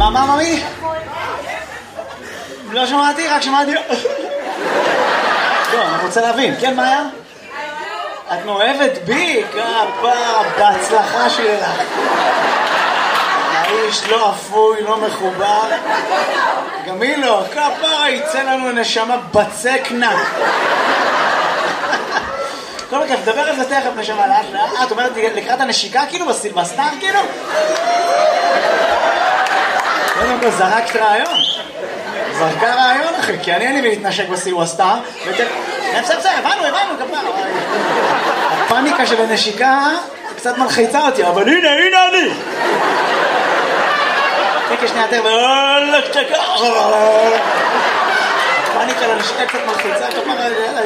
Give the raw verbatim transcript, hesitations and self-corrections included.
מה, מה, ממי? לא שמעתי, רק שמעתי... טוב, אני רוצה להבין. כן, מה היה? את מאוהבת בי? כפרה, בהצלחה שלך. האיש לא אפוי, לא מחובר. גם היא לא. כפרה, יצא לנו נשמה בצקנה. כל הכיף, דבר על זה תכף נשמה לאט לאט. את אומרת לקראת הנשיקה כאילו? בסילבסטר כאילו? קודם כל זרקת רעיון. זרקה רעיון אחי, כי אני אין לי להתנשק בסילבסטר. בסדר, בסדר, הבנו, הבנו, כפרה. הפאניקה של הנשיקה קצת מלחיצה אותי, אבל הנה, הנה אני! תקי שנייה תכף, הפאניקה לנשיקה קצת מלחיצה, כפרה,